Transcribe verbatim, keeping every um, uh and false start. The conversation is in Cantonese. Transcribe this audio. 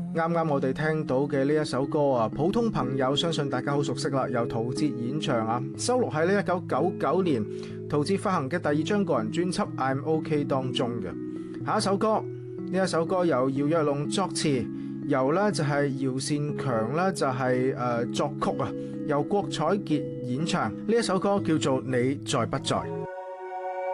啱啱我哋聽到嘅呢一首歌啊，普通朋友相信大家好熟悉啦，由陶喆演唱啊，收錄喺呢一九九九年陶喆發行嘅第二張個人專輯《I'm OK》當中嘅。下一首歌，呢一首歌由姚若龍作詞，由呢就係姚善強呢就係誒作曲啊，由郭采潔演唱。呢一首歌叫做《你在不在》。